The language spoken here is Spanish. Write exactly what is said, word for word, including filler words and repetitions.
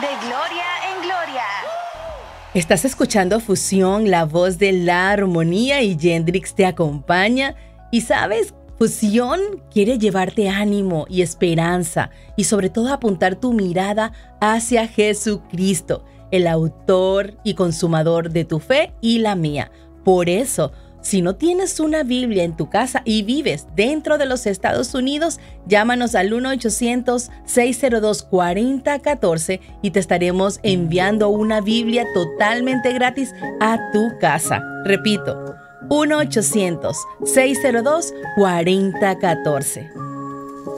De gloria en gloria. Estás escuchando Fusión, la voz de la armonía, y Yendrix te acompaña. Y sabes, Fusión quiere llevarte ánimo y esperanza y sobre todo apuntar tu mirada hacia Jesucristo, el autor y consumador de tu fe y la mía. Por eso, si no tienes una Biblia en tu casa y vives dentro de los Estados Unidos, llámanos al uno ochocientos, seis cero dos, cuatro cero uno cuatro y te estaremos enviando una Biblia totalmente gratis a tu casa. Repito, uno ochocientos, seis cero dos, cuatro cero uno cuatro.